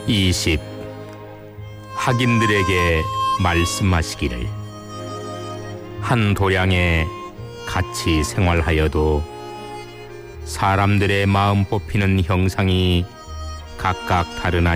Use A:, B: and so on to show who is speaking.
A: 20. 학인들에게 말씀하시기를 한 도량에 같이 생활하여도 사람들의 마음 뽑히는 형상이 각각 다르나니